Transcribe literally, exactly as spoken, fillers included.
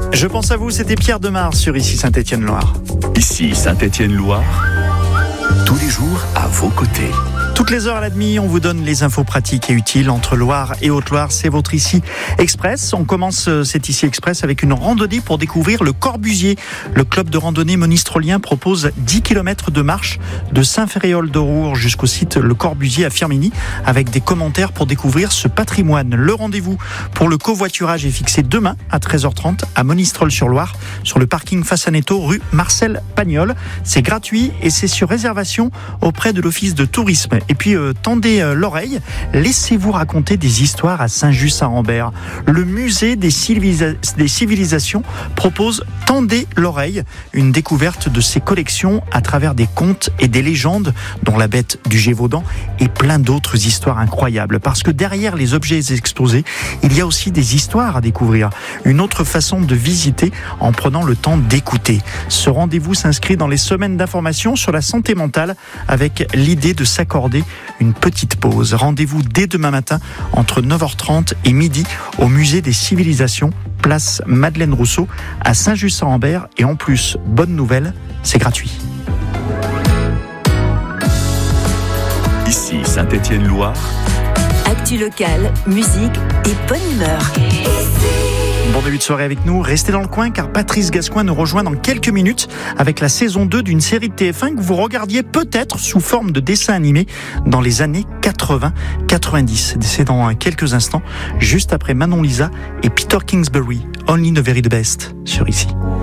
Je pense à vous, c'était Pierre Demar sur Ici Saint-Étienne-Loire. Ici Saint-Étienne-Loire, tous les jours à vos côtés. Toutes les heures à la demi, on vous donne les infos pratiques et utiles entre Loire et Haute-Loire. C'est votre Ici Express. On commence cet Ici Express avec une randonnée pour découvrir le Corbusier. Le club de randonnée monistrolien propose dix kilomètres de marche de Saint-Ferréol-de-Roure jusqu'au site Le Corbusier à Firminy avec des commentaires pour découvrir ce patrimoine. Le rendez-vous pour le covoiturage est fixé demain à treize heures trente à Monistrol-sur-Loire sur le parking Fassaneto rue Marcel Pagnol. C'est gratuit et c'est sur réservation auprès de l'office de tourisme. Et puis, euh, tendez euh, l'oreille, laissez-vous raconter des histoires à Saint-Just-à-Rambert. Le musée des, civilisa- des civilisations propose Tendez l'oreille, une découverte de ses collections à travers des contes et des légendes, dont la bête du Gévaudan et plein d'autres histoires incroyables. Parce que derrière les objets exposés, il y a aussi des histoires à découvrir. Une autre façon de visiter en prenant le temps d'écouter. Ce rendez-vous s'inscrit dans les semaines d'information sur la santé mentale avec l'idée de s'accorder une petite pause. Rendez-vous dès demain matin entre neuf heures trente et midi au musée des civilisations, place Madeleine Rousseau à Saint-Just-à-Rambert. Et en plus, bonne nouvelle, c'est gratuit. Ici Saint-Étienne-Loire, actu locale, musique et bonne humeur. Bon début de soirée avec nous, restez dans le coin car Patrice Gascoin nous rejoint dans quelques minutes avec la saison deux d'une série de T F un que vous regardiez peut-être sous forme de dessin animé dans les années quatre-vingts quatre-vingt-dix. C'est dans quelques instants, juste après Manon Lisa et Peter Kingsbury, Only the Very Best sur Ici.